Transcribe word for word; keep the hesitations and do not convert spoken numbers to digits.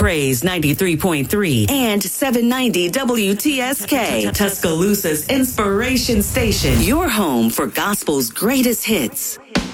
Praise ninety-three point three and seven ninety W T S K, Tuscaloosa's inspiration station. Your home for gospel's greatest hits.